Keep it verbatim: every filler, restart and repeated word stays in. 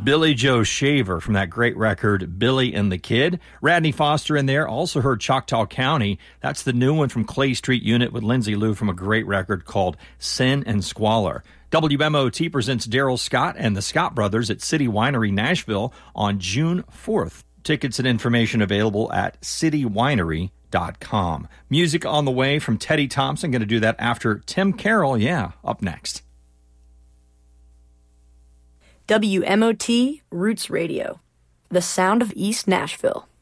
Billy Joe Shaver from that great record, Billy and the Kid. Radney Foster in there. Also heard Choctaw County. That's the new one from Clay Street Unit with Lindsay Lou from a great record called Sin and Squalor. W M O T presents Daryl Scott and the Scott Brothers at City Winery Nashville on June fourth. Tickets and information available at city winery dot com. Music on the way from Teddy Thompson. Going to do that after Tim Carroll. Yeah, up next. W M O T Roots Radio, the sound of East Nashville.